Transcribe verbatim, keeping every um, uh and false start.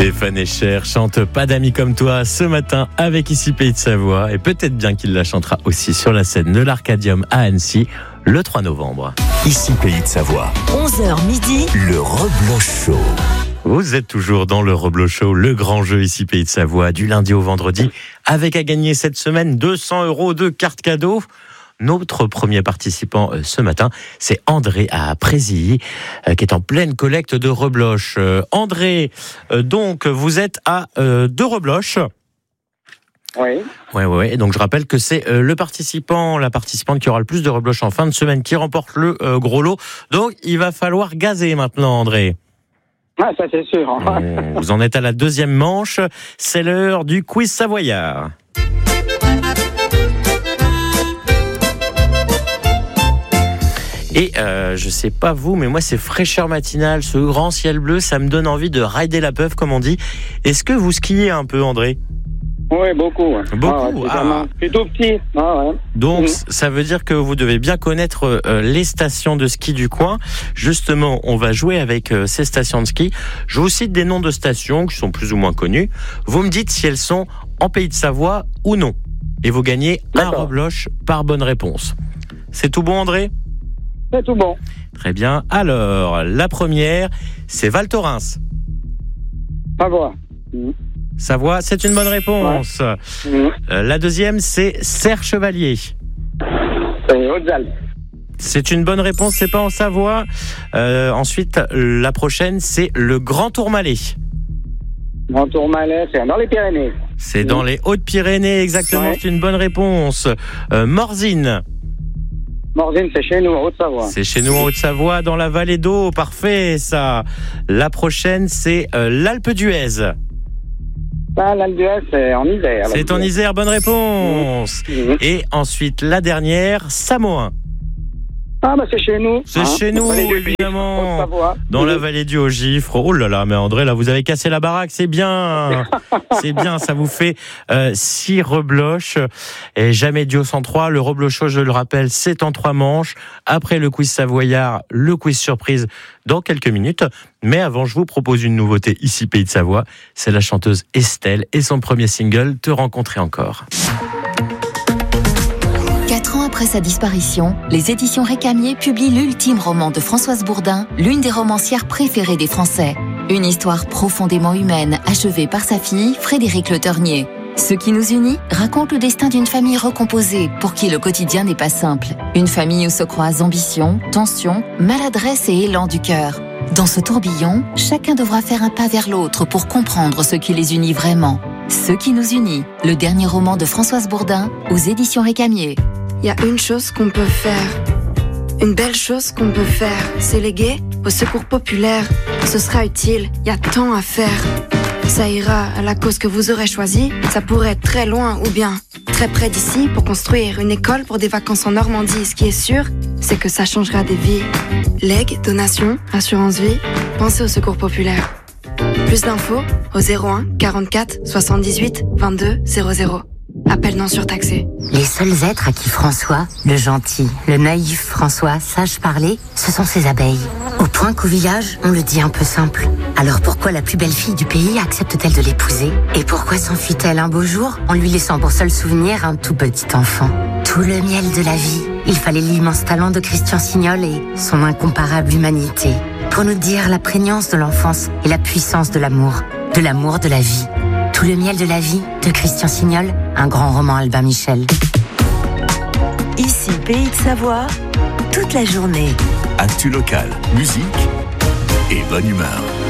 Stéphane Escher chante Pas d'amis comme toi ce matin avec Ici Pays de Savoie et peut-être bien qu'il la chantera aussi sur la scène de l'Arcadium à Annecy le trois novembre. Ici Pays de Savoie. onze heures midi. Le Rebloch Show. Vous êtes toujours dans le Rebloch Show, le grand jeu Ici Pays de Savoie du lundi au vendredi avec à gagner cette semaine deux cents euros de cartes cadeaux. Notre premier participant ce matin, c'est André à Présilly, qui est en pleine collecte de rebloches. André, donc vous êtes à deux rebloches. Oui. Ouais, ouais. Donc je rappelle que c'est le participant, la participante qui aura le plus de rebloches en fin de semaine qui remporte le gros lot. Donc il va falloir gazer maintenant, André. Ah, ça c'est sûr. Vous en êtes à la deuxième manche. C'est l'heure du quiz savoyard. Et euh, je sais pas vous, mais moi c'est fraîcheur matinale, ce grand ciel bleu, ça me donne envie de rider la peuf comme on dit. Est-ce que vous skiez un peu, André ? Oui, beaucoup. Beaucoup. Ah, ah. C'est tout petit. Ah, ouais. Donc mmh. ça veut dire que vous devez bien connaître euh, les stations de ski du coin. Justement, on va jouer avec euh, ces stations de ski. Je vous cite des noms de stations qui sont plus ou moins connues. Vous me dites si elles sont en Pays de Savoie ou non. Et vous gagnez D'accord. un rebloche par bonne réponse. C'est tout bon, André ? C'est tout bon. Très bien. Alors, la première, c'est Val Thorens. Savoie. Mmh. Savoie, c'est une bonne réponse. Ouais. Mmh. Euh, la deuxième, c'est Serre-Chevalier. C'est Hautes-Alpes. C'est une bonne réponse, c'est pas en Savoie. Euh, ensuite, la prochaine, c'est le Grand Tourmalet. Grand Tourmalet, c'est dans les Pyrénées. C'est mmh. dans les Hautes-Pyrénées, exactement. Ouais. C'est une bonne réponse. Euh, Morzine. Morzine, c'est chez nous, en Haute-Savoie. C'est chez nous, en Haute-Savoie, dans la vallée d'Eau. Parfait, ça. La prochaine, c'est euh, l'Alpe d'Huez. Ah, l'Alpe d'Huez, c'est en Isère. C'est en Isère, bonne réponse. Mmh. Et ensuite, la dernière, Samoin. Ah, bah c'est chez nous. C'est hein chez nous, évidemment. Dans mmh. la vallée du Haut-Gifre. Oh là là, mais André, là, vous avez cassé la baraque, c'est bien. C'est bien, ça vous fait euh, six rebloches. Et jamais Dio cent trois. Le reblochot, je le rappelle, c'est en trois manches. Après le quiz savoyard, le quiz surprise dans quelques minutes. Mais avant, je vous propose une nouveauté ici, Pays de Savoie. C'est la chanteuse Estelle et son premier single, Te rencontrer encore. Quatre ans après sa disparition, les éditions Récamier publient l'ultime roman de Françoise Bourdin, l'une des romancières préférées des Français. Une histoire profondément humaine, achevée par sa fille, Frédérique Le Ternier. Ce qui nous unit raconte le destin d'une famille recomposée, pour qui le quotidien n'est pas simple. Une famille où se croisent ambition, tension, maladresse et élan du cœur. Dans ce tourbillon, chacun devra faire un pas vers l'autre pour comprendre ce qui les unit vraiment. Ce qui nous unit, le dernier roman de Françoise Bourdin, aux éditions Récamier. Il y a une chose qu'on peut faire, une belle chose qu'on peut faire, c'est léguer au secours populaire. Ce sera utile, il y a tant à faire. Ça ira à la cause que vous aurez choisie, ça pourrait être très loin ou bien très près d'ici pour construire une école pour des vacances en Normandie. Ce qui est sûr, c'est que ça changera des vies. Legs, donations, assurance vie, pensez au secours populaire. Plus d'infos au zéro un quarante-quatre soixante-dix-huit vingt-deux zéro zéro. Appel non surtaxé. Les seuls êtres à qui François, le gentil, le naïf François, sache parler, ce sont ses abeilles. Au point qu'au village, on le dit un peu simple. Alors pourquoi la plus belle fille du pays accepte-t-elle de l'épouser ? Et pourquoi s'enfuit-elle un beau jour en lui laissant pour seul souvenir un tout petit enfant ? Tout le miel de la vie. Il fallait l'immense talent de Christian Signol et son incomparable humanité pour nous dire la prégnance de l'enfance et la puissance de l'amour, de l'amour de la vie. Tout le miel de la vie de Christian Signol, un grand roman Albin Michel. Ici, Pays de Savoie, toute la journée. Actu local, musique et bonne humeur.